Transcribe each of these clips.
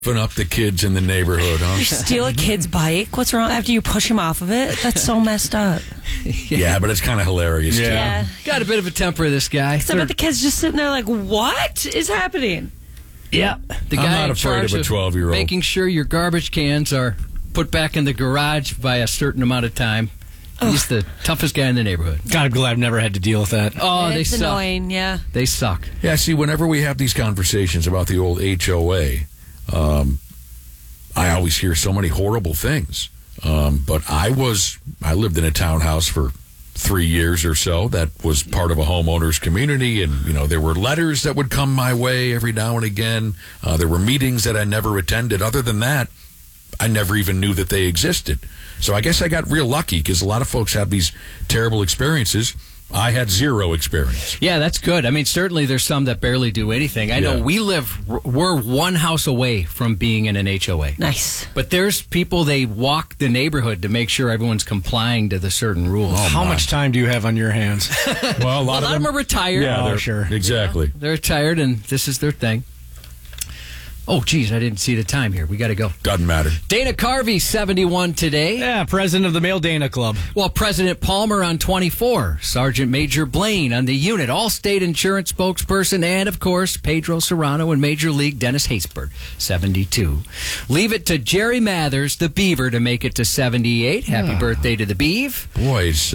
up the kids in the neighborhood, huh? You steal a kid's bike? What's wrong after you push him off of it? That's so messed up. Yeah, but it's kind of hilarious, too. Yeah. Got a bit of a temper, this guy. Except that the kid's just sitting there like, what is happening? Yeah. The I'm guy not in afraid charge of a 12-year-old. making sure your garbage cans are put back in the garage by a certain amount of time. He's the toughest guy in the neighborhood. God, I'm glad I've never had to deal with that. Oh, It's they suck. annoying, yeah. They suck. Yeah, see, whenever we have these conversations about the old HOA, I always hear so many horrible things. But I lived in a townhouse for 3 years or so that was part of a homeowners community, and there were letters that would come my way every now and again. There were meetings that I never attended. Other than that, I never even knew that they existed. So I guess I got real lucky because a lot of folks have these terrible experiences. I had zero experience. Yeah, that's good. I mean, certainly there's some that barely do anything. I know we're one house away from being in an HOA. Nice. But there's people, they walk the neighborhood to make sure everyone's complying to the certain rules. How much time do you have on your hands? Well, a A lot lot of of them are retired. Yeah, they're sure. Exactly. They're retired, and this is their thing. Oh, geez, I didn't see the time here. We got to go. Doesn't matter. Dana Carvey, 71 today. Yeah, president of the Male Dana Club. Well, President Palmer on 24. Sergeant Major Blaine on the unit. All-state insurance spokesperson. And, of course, Pedro Serrano and Major League Dennis Haysbert, 72. Leave it to Jerry Mathers, the Beaver, to make it to 78. Happy birthday to the Beav. Boys,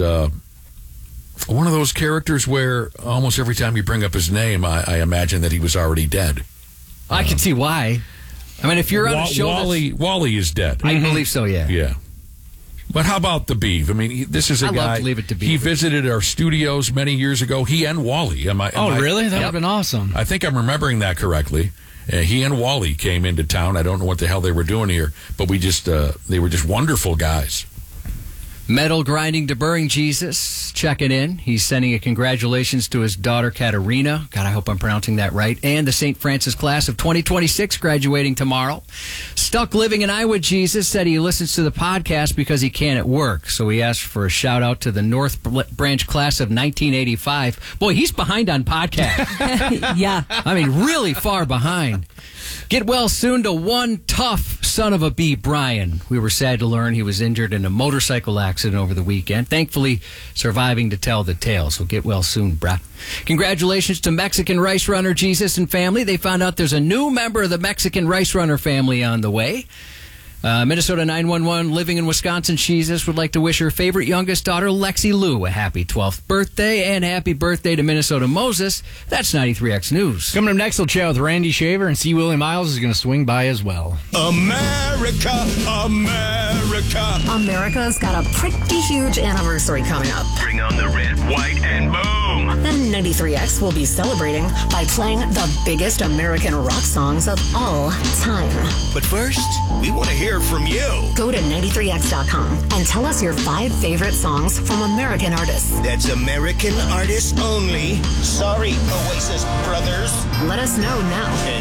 one of those characters where almost every time you bring up his name, I imagine that he was already dead. I can see why. I mean, if you're on a show Wally is dead. I believe so, yeah. Yeah. But how about the Beav? I mean, this is a I guy. love to leave it to Beav. He visited our studios many years ago. He and Wally. Really? That would have been awesome. I think I'm remembering that correctly. He and Wally came into town. I don't know what the hell they were doing here, but they were just wonderful guys. Metal grinding to burning Jesus checking in. He's sending a congratulations to his daughter Katerina. God, I hope I'm pronouncing that right. And the St. Francis class of 2026 graduating tomorrow. Stuck living in Iowa Jesus said he listens to the podcast because he can't at work. So he asked for a shout out to the North Branch class of 1985. Boy, he's behind on podcasts. Yeah. I mean, really far behind. Get well soon to one tough son of a bee, Brian. We were sad to learn he was injured in a motorcycle accident over the weekend. Thankfully, surviving to tell the tale. So get well soon, brah. Congratulations to Mexican Rice Runner Jesus and family. They found out there's a new member of the Mexican Rice Runner family on the way. Minnesota 911 living in Wisconsin, Jesus would like to wish her favorite youngest daughter, Lexi Lou, a happy 12th birthday, and happy birthday to Minnesota Moses. That's 93X News. Coming up next, we'll chat with Randy Shaver, and C. Willie Miles is going to swing by as well. America, America. America's got a pretty huge anniversary coming up. Bring on the red, white, and boom. Then 93X will be celebrating by playing the biggest American rock songs of all time. But first, we want to hear from you. Go to 93X.com and tell us your 5 favorite songs from American artists. That's American artists only. Sorry, Oasis brothers. Let us know now.